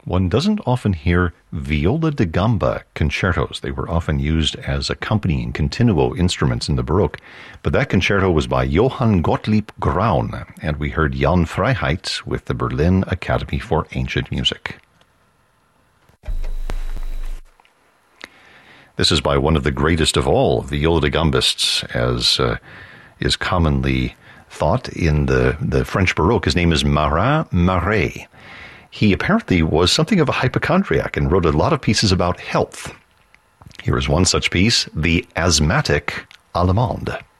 One doesn't often hear viola da gamba concertos. They were often used as accompanying continuo instruments in the Baroque. But that concerto was by Johann Gottlieb Graun, and we heard Jan Freiheit with the Berlin Academy for Ancient Music. This is by one of the greatest of all viola da gambists, as is commonly thought in the French Baroque. His name is Marin Marais. He apparently was something of a hypochondriac and wrote a lot of pieces about health. Here is one such piece, The Asthmatic Allemande.